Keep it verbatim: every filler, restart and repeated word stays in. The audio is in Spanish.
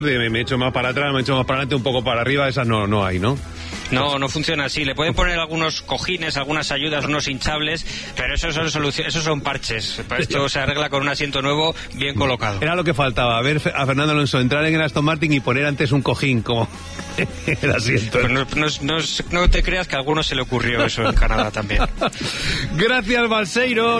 Me he hecho más para atrás, me he hecho más para adelante, un poco para arriba, esas no, no hay, ¿no? No, no funciona así. Le pueden poner algunos cojines, algunas ayudas, unos hinchables, pero eso son soluciones, esos son parches. Esto se arregla con un asiento nuevo bien colocado. Era lo que faltaba, ver a Fernando Alonso entrar en el Aston Martin y poner antes un cojín como el asiento. Pero no, no, no, no te creas que a alguno se le ocurrió eso en Canadá también. Gracias, Balseiro.